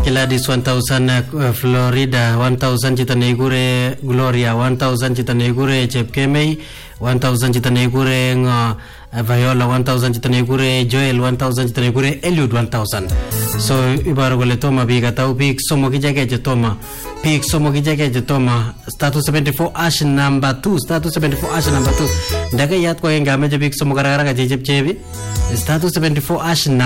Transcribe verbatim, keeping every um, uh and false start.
Gladys one thousand, uh, Florida one thousand, chito neigure Gloria one thousand, chito neigure Chepkemei one thousand, chito neigure uh, Viola one thousand, chito neigure Joel one thousand, chito neigure Eliud one thousand. So ibaru gole toma biga tau big somo kijake je toma big somo kijake je toma status seventy-four ash number two status seventy-four ash number two daga yat ko enga me je big somo gara gara je je status seventy-four ash